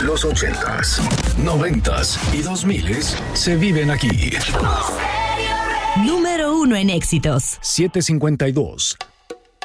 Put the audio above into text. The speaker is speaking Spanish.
Los 80s, 90s y 2000s se viven aquí. Número 1 en éxitos. 752.